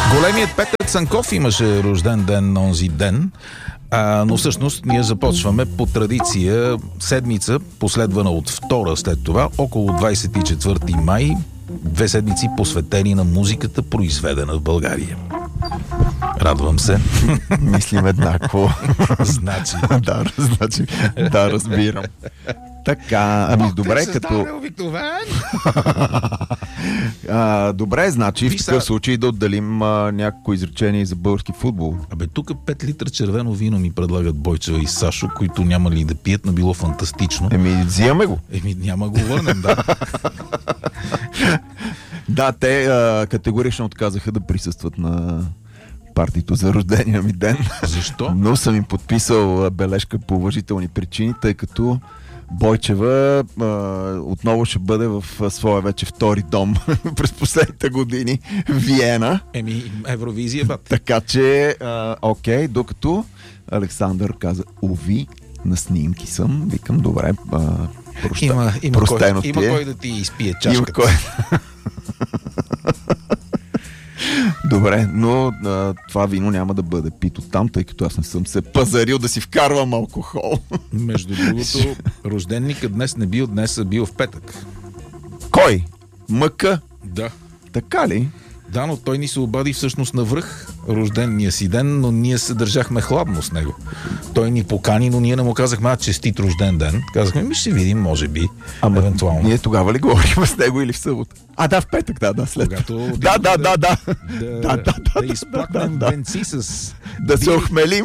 Големият Петър Цанков имаше рожден ден онзи ден, но всъщност ние започваме по традиция седмица, последвана от втора след това, около 24 май, 2 седмици посветени на музиката, произведена в България. Радвам се. Мислим еднакво. Значи. Да, разбирам. Така, добре, като... добре, значи в такъв случай да отделим някакво изречение за български футбол. Тук 5 литра червено вино ми предлагат Бойчева и Сашо, които няма ли да пият, но било фантастично. Взимаме го. Няма го върнем, да. Да, те категорично отказаха да присъстват на партито за рождения ми ден. Защо? Но съм им подписал бележка по уважителни причини, тъй като Бойчева отново ще бъде в своя вече втори дом през последните години, Виена. Евровизия, бат. Така че, окей, докато Александър каза, уви, на снимки съм, викам, добре, простено ти е. Има кой да ти изпие чашката. Добре, но това вино няма да бъде пито там, тъй като аз не съм се пазарил да си вкарвам алкохол. Между другото, рожденникът днес не бил днес, а бил в петък. Кой? Мъка? Да. Така ли? Да, но той ни се обади всъщност навръх рождения си ден, но ние се държахме хладно с него. Той ни покани, но ние не му казахме, честит рожден ден. Казахме, ще видим, може би, евентуално. Ние тогава ли говорим с него или в събота? Да, в петък, след. Да. Да изплакнем бенци с... Да се охмелим.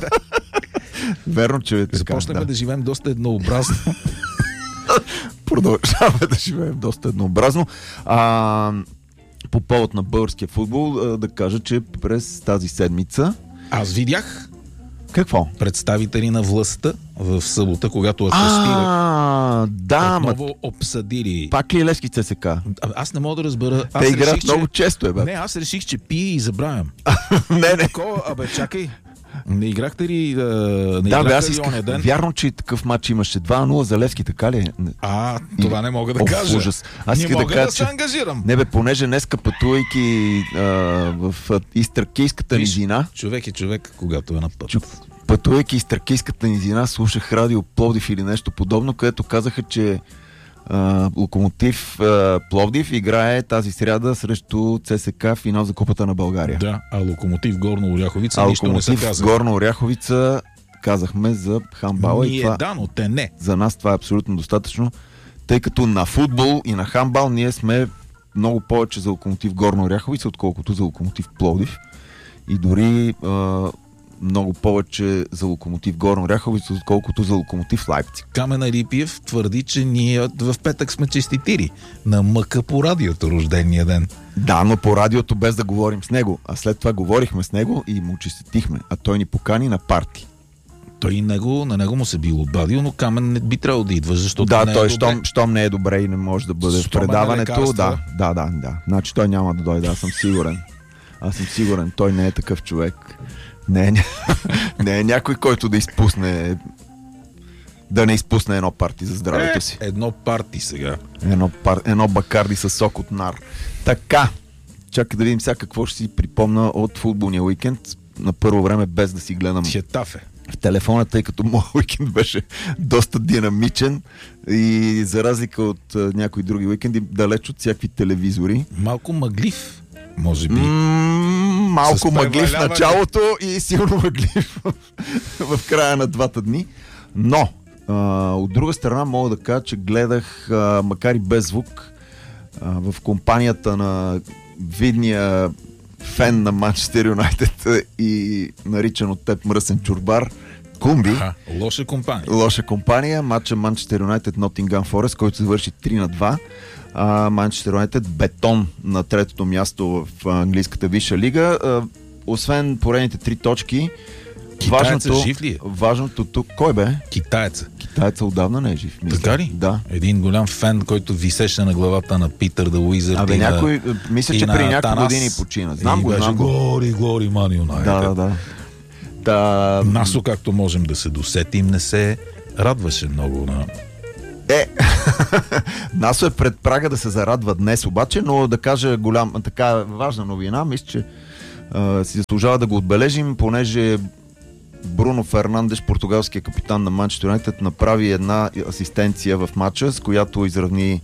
Верно, че е така. Започнем да живеем доста еднообразно. Продължаваме да живеем доста еднообразно. По повод на българския футбол, да кажа, че през тази седмица... Аз видях. Какво? Представители на властта в събота, когато атестирах. Отново обсъдили. Пак ли Левски ЦСК? Аз не мога да разбера. Те играят много често, Не, аз реших, че пие и забравям. Не. Чакай. Не играхте ли аз исках. Ден? Вярно, че такъв матч имаше 2-0 за Левски, така ли? Това не мога да кажа. Ужас. Аз не мога да се ангажирам. Понеже днеска пътувайки в Изтракийската низина. Човек е човек, когато е на път. Пътувайки из Тракийската низина, слушах радио Пловдив или нещо подобно, където казаха, че Локомотив Пловдив играе тази сряда срещу ЦСКА в финал за Купата на България. Да, а Локомотив Горна Оряховица нищо не се каза. Горна Оряховица казахме за хандбала. Но те не. За нас това е абсолютно достатъчно, тъй като на футбол и на хандбал ние сме много повече за Локомотив Горна Оряховица, отколкото за Локомотив Пловдив. И дори много повече за Локомотив Горна Оряховица, отколкото за Локомотив Лайпциг. Камен Алипиев твърди, че ние в петък сме честитири на Мъка по радиото рождения ден. Да, но по радиото без да говорим с него. А след това говорихме с него и му честитихме. А той ни покани на парти. Той на него му се бил обадил, но Камен не би трябвало да идва, защото той щом не е добре и не може да бъде в предаването. Да. Значи той няма да дойде, аз съм сигурен. Той не е такъв човек. Не е някой, който да не изпусне едно парти за здравето си. Едно парти сега. Едно бакарди с сок от нар. Така, чакай да видим сега какво ще си припомна от футболния уикенд. На първо време, без да си гледам Хетафе в телефона, тъй като моят уикенд беше доста динамичен и за разлика от някои други уикенди, далеч от всякакви телевизори. Малко мъглив, може би. Малко мъглив в началото и силно мъглив в края на двата дни. Но, от друга страна мога да кажа, че гледах, макар и без звук, в компанията на видния фен на Манчестър Юнайтед и наричан от теб мръсен чорбар, Кумби. Лоша компания. Матча Манчестър Юнайтед Нотингъм Форест, който завърши 3-2. Манчестър Юнайтед бетон на третото място в английската висша лига. Освен поредните 3 точки, Китаеца жив ли е? Важното тук... Кой бе? Китаеца отдавна не е жив. Така ли? Да. Един голям фен, който висеше на главата на Питър да Уизърд. Мисля, че при няколко години почина. Знам го. Гори, Ман Юнайтед. Да. Насо, както можем да се досетим, не се радваше много на... Насо е пред прага да се зарадва днес обаче, но да кажа така важна новина, мисля, че си заслужава да го отбележим, понеже Бруно Фернандеш, португалския капитан на Манчестър Юнайтед, направи една асистенция в матча, с която изравни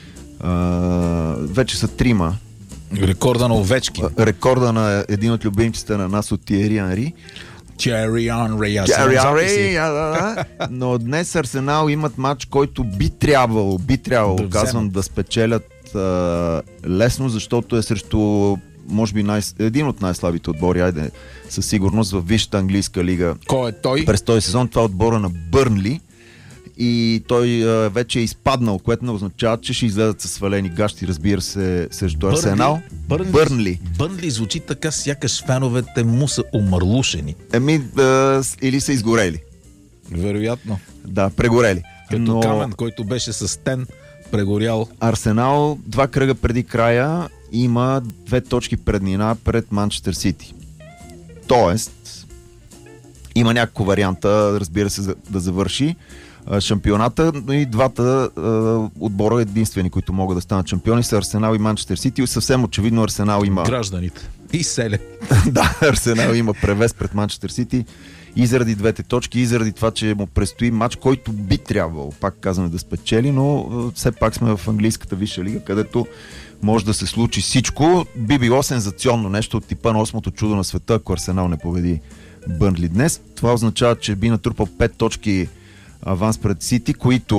вече са 3 рекорда на Овечки. Рекорда на един от любимците на нас от Тиери Анри. Тиери Анри, но днес Арсенал имат матч, който би трябвало, казвам, да спечелят лесно, защото е срещу, може би, един от най-слабите отбори, със сигурност, в висшата английска лига. Кой е той? През този сезон това е отбора на Бърнли. И той вече е изпаднал, което не означава, че ще излезат със свалени гащи, разбира се, срещу Арсенал. Бърнли звучи така, сякаш феновете му са умърлушени. Или са изгорели. Вероятно. Да, прегорели. Като Камен, който беше с стен, прегорял. Арсенал 2 кръга преди края има 2 точки преднина пред Манчестър Сити. Тоест, има някаква варианта, разбира се, да завърши шампионата, но и двата отбора единствени, които могат да станат шампиони, са Арсенал и Манчестър Сити. Съвсем очевидно Арсенал има... Гражданите. И селе. Да, Арсенал има превес пред Манчестър Сити и заради двете точки, и заради това, че му предстои матч, който би трябвало, пак казваме, да спечели, но все пак сме в английската висша лига, където може да се случи всичко. Би било сензационно нещо от типа на 8-то чудо на света, ако Арсенал не победи Бърнли днес. Това означава, че би натрупал 5 точки аванс пред Сити,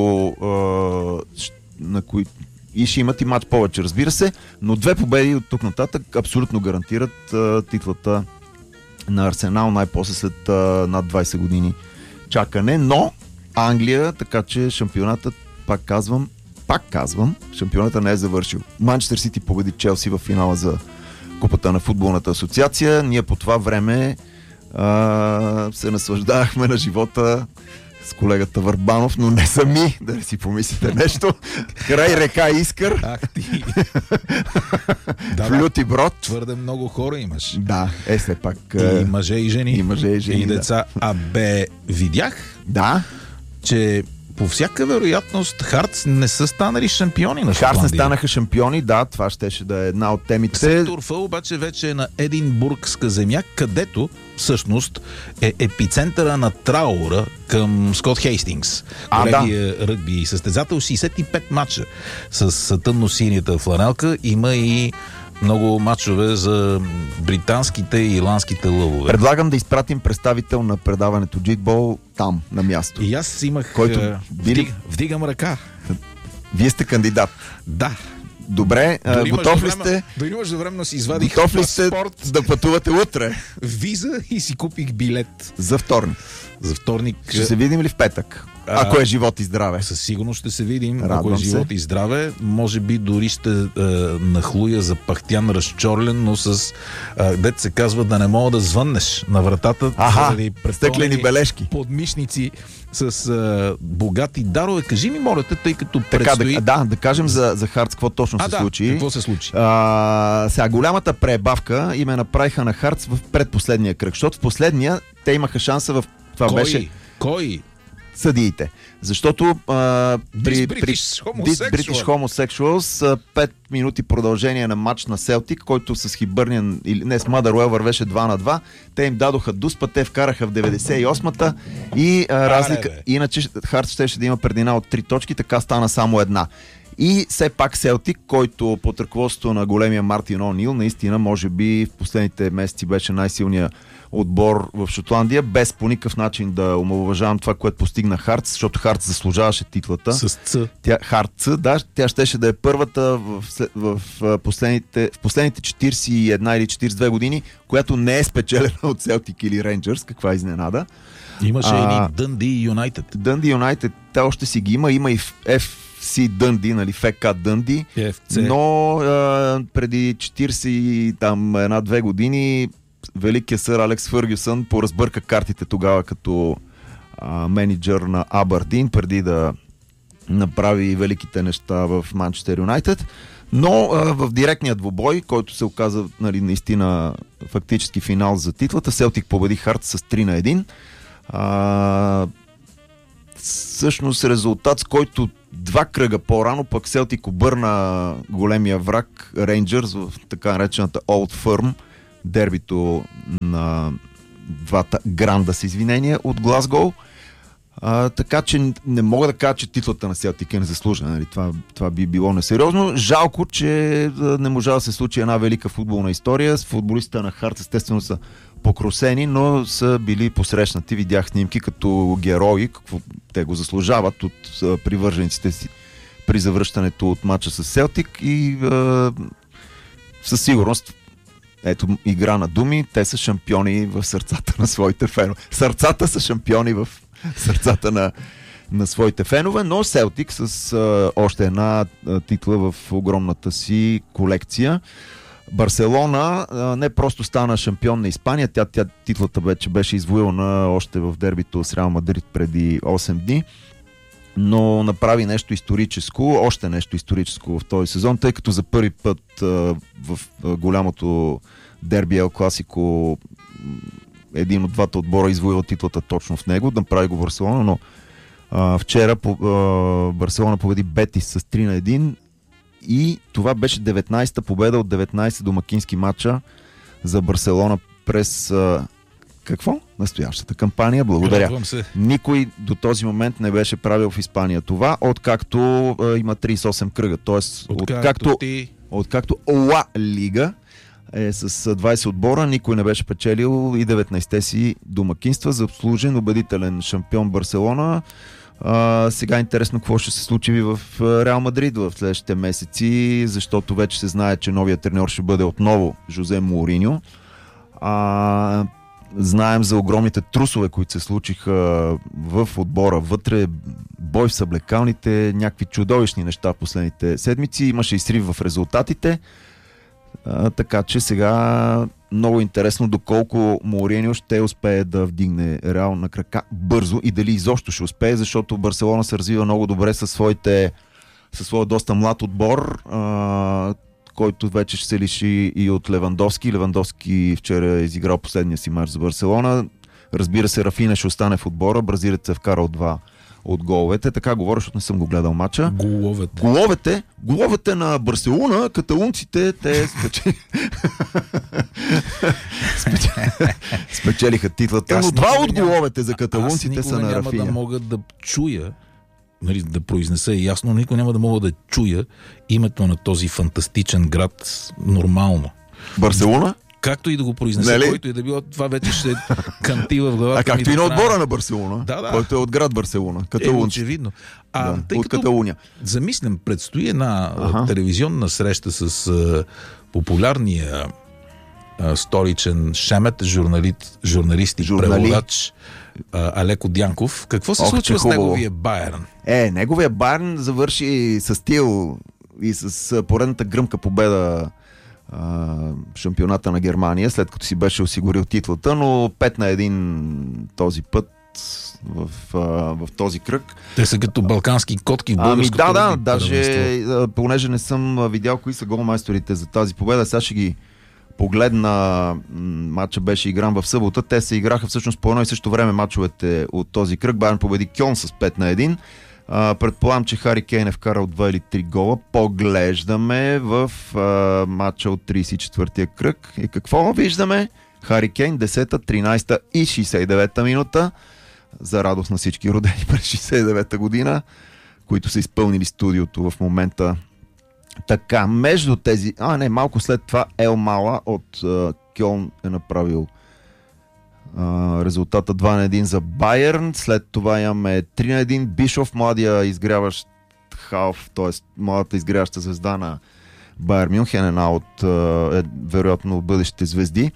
и ще имат и матч повече, разбира се, но 2 победи от тук нататък абсолютно гарантират титлата на Арсенал най-после след над 20 години чакане, но Англия, така че шампионатът, пак казвам, шампионатът не е завършил. Манчестър Сити победи Челси в финала за Купата на футболната асоциация. Ние по това време се наслаждавахме на живота с колегата Върбанов, но не сами, да не си помислите нещо. Край река Искър. Ах ти. В Люти Брод. Твърде много хора имаш. Да, все пак. И мъже и жени. И мъже и жени, и деца. Да. Видях, че по всяка вероятност Хартс не са станали шампиони на Шотландия. Хартс не станаха шампиони, да, това щеше да е една от темите. Сектор Ф обаче вече е на Единбургска земя, където всъщност е епицентъра на траура към Скот Хейстингс. Големия ръгби състезател, 65 матча с тъмно-синята фланелка. Има и много мачове за британските и ирландските лъвове. Предлагам да изпратим представител на предаването Джитбол там, на място. И аз имах... Вдигам ръка. Вие сте кандидат. Да. Добре, готов ли сте? Дори временно си извадих готов ли сте да пътувате утре? Виза и си купих билет. За вторник. Ще се видим ли в петък? Ако е живот и здраве. Със сигурност ще се видим. Радвам ако е живот и здраве. Може би дори ще нахлуя за пахтян разчорлен, но с дет се казва да не мога да звъннеш на вратата. Стъклени бележки. Подмишници с богати дарове. Кажи ми, моля те, тъй като предстои... Да кажем за Хартс какво точно се случи. Какво се случи? Сега, голямата пребавка им направиха на Хартс в предпоследния кръг, защото в последния те имаха шанса в... Това беше... Кой? Съдиите. Защото при British Homosexuals 5 минути продължение на матч на Селтик, който с Хибърниан, с Мадъруел вървеше 2-2. Те им дадоха дуспа, те вкараха в 98-та и разлика. Иначе Хартс щеше да има преднина от 3 точки, така стана само една. И все пак Селтик, който под ръководството на големия Мартин О'Нил, наистина може би в последните месеци беше най-силният отбор в Шотландия, без по никакъв начин да омаловажавам това, което постигна Хартс, защото Хартс заслужаваше титлата. С Ц. Тя щеше да е първата в последните 41 или 42 години, която не е спечелена от Селтик или Рейнджърс. Каква изненада. Имаше и Дънди Юнайтед. Дънди Юнайтед, те още си ги има и в FC Дънди, нали, ФК Дънди, но преди 41-2 години великият сър Алекс Фъргюсън поразбърка картите тогава като менеджер на Абърдин, преди да направи великите неща в Манчестър Юнайтед. Но в директния двубой, който се оказа, нали, наистина фактически финал за титлата, Селтик победи Хартс с 3-1. Всъщност резултат, с който 2 кръга по-рано пък Селтик обърна големия враг Рейнджърс в така наречената Old Firm дербито на двата гранда с извинения от Глазгоу. Така че не мога да кажа, че титлата на Селтик е незаслужена. Нали? Това би било несериозно. Жалко, че не можа да се случи една велика футболна история. С футболистите на Харт естествено са покрусени, но са били посрещнати. Видях снимки като герои, какво те го заслужават от привържениците си при завръщането от мача с Селтик и със сигурност ето игра на думи, те са шампиони в сърцата на своите фенове. Сърцата са шампиони в сърцата на своите фенове, но Селтик с още една титла в огромната си колекция. Барселона не просто стана шампион на Испания, тя титлата вече беше извоювана още в дербито с Реал Мадрид преди 8 дни, но направи нещо историческо, още нещо историческо в този сезон, тъй като за първи път в голямото дерби Ел Класико един от двата отбора извоюва титлата точно в него, да направи го Барселона, но вчера Барселона победи Бетис с 3-1 и това беше 19-та победа от 19 домакински матча за Барселона през настоящата кампания. Благодаря. Никой до този момент не беше правил в Испания това, откакто има 38 кръга. Тоест, откакто Ла Лига е с 20 отбора, никой не беше печелил и 19-те си домакинства. Заслужен убедителен шампион Барселона. Сега е интересно какво ще се случи в Реал Мадрид в следващите месеци, защото вече се знае, че новият треньор ще бъде отново Жозе Моуриньо. Знаем за огромните трусове, които се случиха в отбора вътре, бой в съблекалните, някакви чудовищни неща в последните седмици. Имаше и срив в резултатите. Така че сега много интересно доколко Моуриньо ще успее да вдигне Реал на крака бързо и дали изобщо ще успее, защото Барселона се развива много добре със своя доста млад отбор, който вече ще се лиши и от Левандовски. Левандовски вчера е изиграл последния си мач за Барселона. Разбира се, Рафина ще остане в отбора. Бразилец е вкарал 2 от головете. Така говоря, защото не съм го гледал мача. Головете на Барселона, каталунците, те спечелиха титлата. Но 2 от головете за каталунците са на Рафина. Няма да мога да чуя, да произнеса ясно, никой няма да мога да чуя името на този фантастичен град нормално. Барселона? Както и да го произнесе, който и да било, това вече ще кантива в главата. Както и на отбора на Барселона, който е от град Барселона. Очевидно. От Каталуния. Замислям, предстои една телевизионна среща с популярния столичен шемет, журналист и преводач Алеко Дянков. Какво се случва с неговия Байерн? Неговия Байерн завърши с стил и с поредната гръмка победа шампионата на Германия, след като си беше осигурил титлата, но 5-1 този път в този кръг. Те са като балкански котки в българското даже понеже не съм видял кои са голмайсторите за тази победа, сега ще ги погледна. Матча беше игран в събота. Те се играха всъщност по едно и също време матчовете от този кръг. Байерн победи Кьон с 5-1. Предполагам, че Хари Кейн е вкарал 2 или 3 гола. Поглеждаме в матча от 34-я кръг. И какво виждаме? Хари Кейн, 10-та, 13-та и 69-та минута. За радост на всички родени през 69-та година, които са изпълнили студиото в момента. Така, между тези... малко след това Ел Мала от Кьон е направил резултата 2-1 за Байерн. След това имаме 3-1 Бишов, младия изгряващ халф, т.е. младата изгряваща звезда на Байер Мюнхен, една от вероятно бъдещите звезди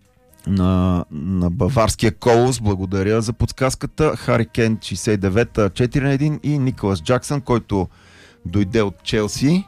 на баварския Колос. Благодаря за подсказката. Хари Кейн 69-та 4-1 и Николас Джаксън, който дойде от Челси.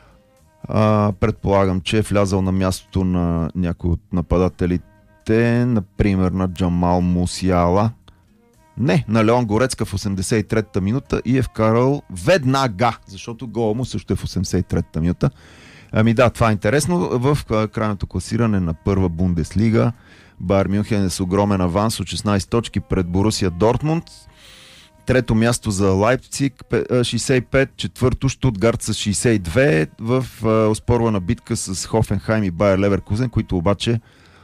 Предполагам, че е влязал на мястото на някой от нападателите, например на Джамал Мусиала. Не, на Леон Горецка в 83-та минута и е вкарал веднага, защото гола му също е в 83-та минута. Това е интересно. В крайното класиране на първа Бундеслига Байер Мюнхен е с огромен аванс от 16 точки пред Борусия Дортмунд. Трето място за Лайпциг 65, четвърто Штутгарт с 62 в оспорвана битка с Хофенхайм и Байер Леверкузен, които обаче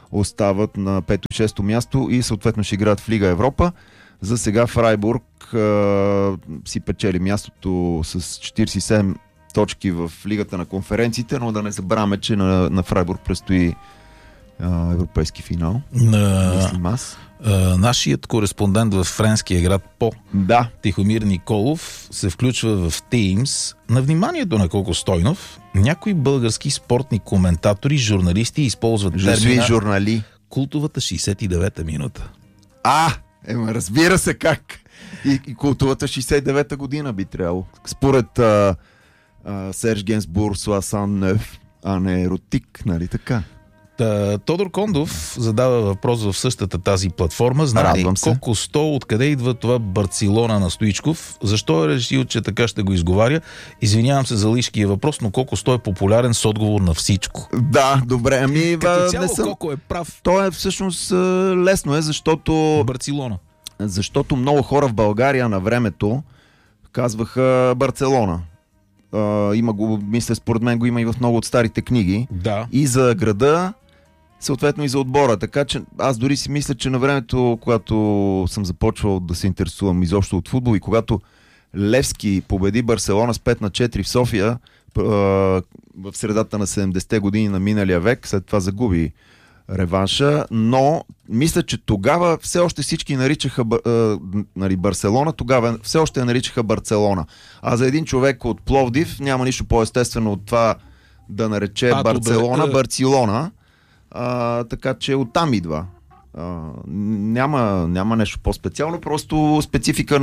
остават на 5-6 място и съответно ще играят в Лига Европа. За сега Фрайбург си печели мястото с 47 точки в Лигата на конференциите, но да не забравяме, че на Фрайбург предстои европейски финал. Мислим аз. Нашият кореспондент в френския град Тихомир Николов се включва в Teams. На вниманието на Коко Стойнов, някои български спортни коментатори, журналисти използват термина култовата 69-та минута. Разбира се как. И култовата 69-та година би трябвало. Според Серж Генсбур, Суасан Нев, а не Еротик, нали така? Тодор Кондов задава въпрос в същата тази платформа. Знае Коко 100, откъде идва това Барцелона на Стоичков? Защо е решил, че така ще го изговаря? Извинявам се за лишкия въпрос, но Коко 100 е популярен с отговор на всичко. Да, добре. Като цяло Коко е прав. То е всъщност лесно е, защото... Барцелона. Защото много хора в България на времето казваха Барцелона. Има го, мисля, според мен го има и в много от старите книги. Да. И за града, съответно и за отбора. Така че аз дори си мисля, че на времето, когато съм започвал да се интересувам изобщо от футбол и когато Левски победи Барселона с 5-4 в София в средата на 70-те години на миналия век, след това загуби реванша, но мисля, че тогава все още всички наричаха Барселона, тогава все още я наричаха Барцелона. А за един човек от Пловдив няма нищо по-естествено от това да нарече Барцелона Барцелона. Така че оттам идва. Няма нещо по-специално, просто специфика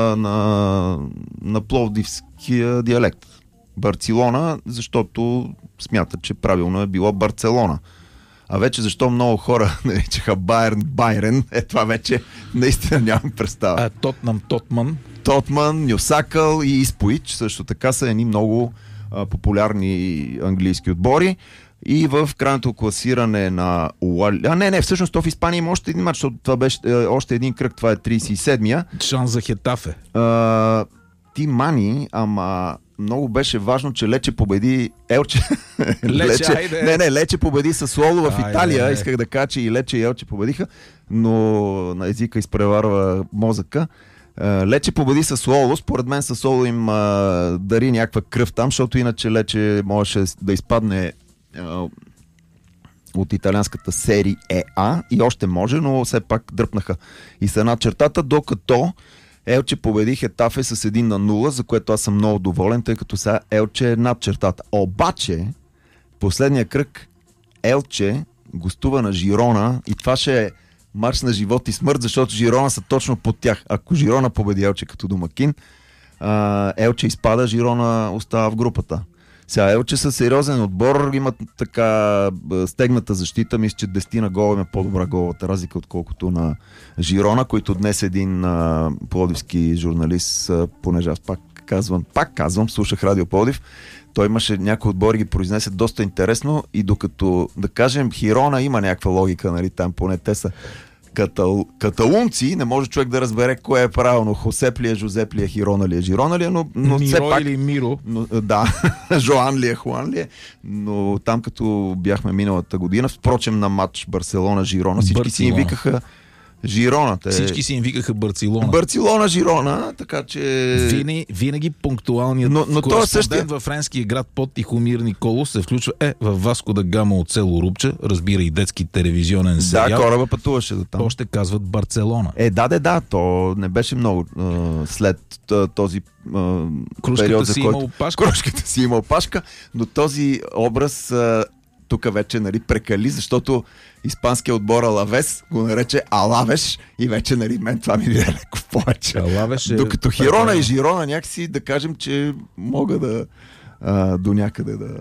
на пловдивския диалект. Барцелона, защото смятат, че правилно е било Барцелона. А вече защо много хора наричаха Байрен, това вече наистина нямам представа. Тотман, Нюсакъл и Испоич също така са едни много популярни английски отбори. И в крайното класиране на всъщност то в Испания има още един матч, защото това беше още един кръг, това е 37-я. Шанс за Хетафе. Ти мани, ама много беше важно, че Лече победи Елче. Лече победи Сасуоло в Италия. Исках да кажа, че и Лече и Елче победиха, но на езика изпреварва мозъка. Лече победи Сасуоло. Според мен Сасуоло им дари някаква кръв там, защото иначе Лече можеше да изпадне от италианската серия А и още може, но все пак дръпнаха и са над чертата, докато Елче победи Хетафе с 1-0, за което аз съм много доволен, тъй като сега Елче е над чертата. Обаче, последния кръг Елче гостува на Жирона и това ще е матч на живот и смърт, защото Жирона са точно под тях. Ако Жирона победи Елче като домакин, Елче изпада, Жирона остава в групата. Сега Елче са сериозен отбор, имат така стегната защита, мисля, че 10 гола има по-добра головата разлика, отколкото на Жирона, който днес един пловдивски журналист, понеже аз пак казвам, слушах Радио Пловдив, той имаше някои отбори ги произнесе доста интересно и докато, да кажем, Хирона има някаква логика, нали, там поне те са каталунци, не може човек да разбере кое е правилно. Хосеп ли е, Жозеп ли е, Хирона ли е, Жирона ли е, но Миро все пак... или Миро. Да, Жоан ли е, Хуан ли е. Но там като бяхме миналата година, впрочем на матч Барселона-Жирона, всички си им викаха Жирона. Всички си им викаха Барцелона. Барцелона-Жирона, така че... Винаги пунктуалният кореспондент във френския град под Тихомир Николов се включва във Васко да Гама от село Рупче, разбира и детски телевизионен сериал. Да, кораба пътуваше до там. Още казват Барцелона. Да, то не беше много след този период, за който... Кружката си има опашка, но този образ... тук вече, нали, прекали, защото испанския отбор Алавес го нарече Алавеш и вече, нали, мен това ми е леко повече. Докато Хирона и Жирона някакси, да кажем, че мога да до някъде да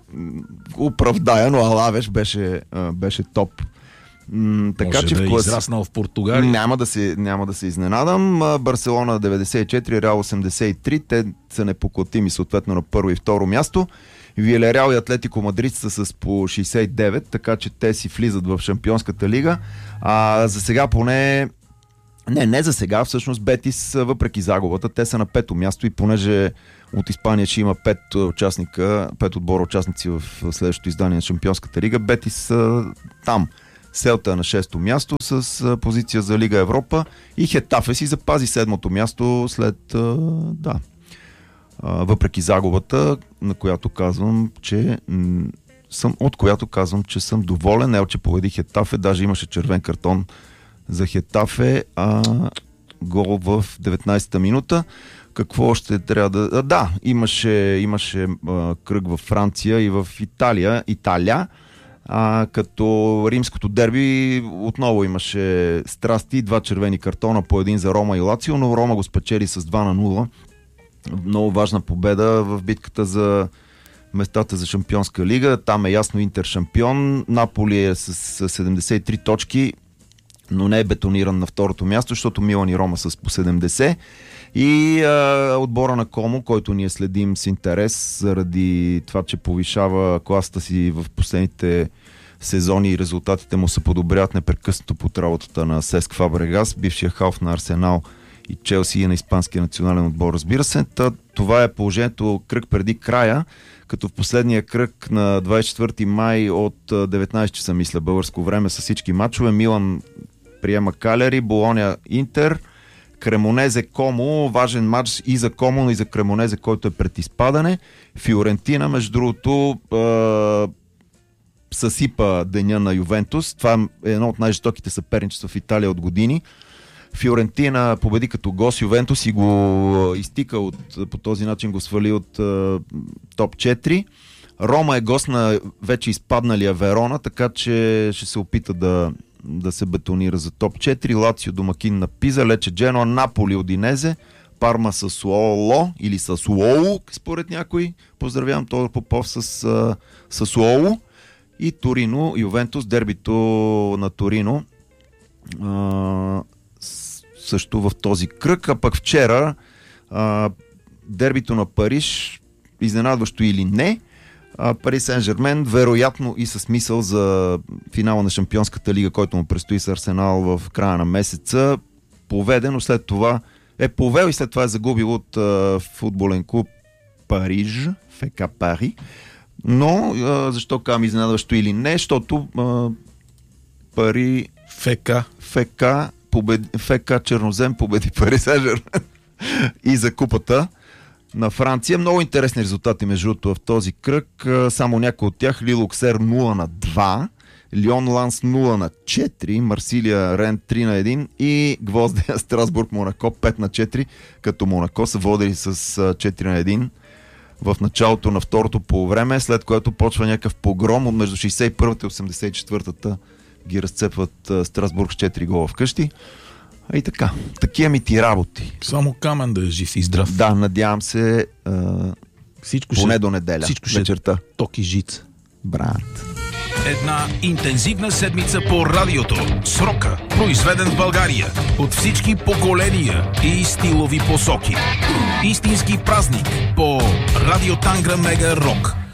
оправдая, но Алавеш беше топ. Така, може че да е израснал в Португалия. Няма да се изненадам. Барселона 94, Реал 83, те са непоклатими съответно на първо и второ място. Вилереал и Атлетико Мадрид са с по 69, така че те си влизат в Шампионската лига. За сега поне... Не за сега, всъщност Бетис, въпреки загубата, те са на пето място и понеже от Испания ще има 5 отбора участници в следващото издание на Шампионската лига, Бетис са там. Селта на 6-то място с позиция за Лига Европа и Хетафе си запази 7-то място след въпреки загубата, на която казвам, че съм доволен. Елче победи Хетафе, даже имаше червен картон за Хетафе, гол в 19-та минута. Какво още трябва да... имаше кръг във Франция и в Италия, като римското дерби отново имаше страсти, 2 червени картона по един за Рома и Лацио, но Рома го спечели с 2-0. Много важна победа в битката за местата за Шампионска лига. Там е ясно Интер шампион. Наполи е с 73 точки, но не е бетониран на второто място, защото Милан и Рома са по 70. И отбора на Комо, който ние следим с интерес заради това, че повишава класата си в последните сезони и резултатите му се подобряват непрекъснато под работата на Сеск Фабрегас, бившия халф на Арсенал и Челси и на испанския национален отбор, разбира се. Това е положението кръг преди края, като в последния кръг на 24 май от 19 часа, мисля, българско време, с всички мачове. Милан приема Калери, Болоня Интер, Кремонезе Комо, важен матч и за Комо, но и за Кремонезе, който е пред изпадане. Фиорентина, между другото, съсипа деня на Ювентус. Това е едно от най-жестоките съперничества в Италия от години. Фиорентина победи като гост Ювентус и го изтика по този начин го свали от топ 4. Рома е гост на вече изпадналия Верона, така че ще се опита да се бетонира за топ 4. Лацио домакин на Пиза, Лече Дженоа, Наполи Удинезе, Парма Сасуоло или Сасуоло, според някой. Поздравявам Тодор Попов с Сасуоло. И Торино, Ювентус, дербито на Торино. Също в този кръг. А пък вчера дербито на Париж, изненадващо или не, Пари Сен-Жермен, вероятно и със смисъл за финала на Шампионската лига, който му предстои с Арсенал в края на месеца, поведе, но след това е повел и след това е загубил от футболен клуб Париж, ФК Пари. Но защо казвам изненадващо или не? Защото Пари ФК Чернозем победи Пари Сен-Жермен и за купата на Франция. Много интересни резултати между другото в този кръг. Само някои от тях. Лил Оксер 0-2, Лион Ланс 0-4, Марсилия Рен 3-1 и Гвоздея Страсбург Монако 5-4, като Монако са водили с 4-1 в началото на второто полувреме, след което почва някакъв погром от между 61-та и 84-та ги разцепват Страсбург с 4 гола вкъщи. И така, такива ми ти работи. Само Камен да е жив и здрав. Да, надявам се поне до неделя. Всичко вечерта. Ток и жица. Брат. Една интензивна седмица по радиото. С рока, произведен в България. От всички поколения и стилови посоки. Истински празник по Радио Тангра Мега Рок.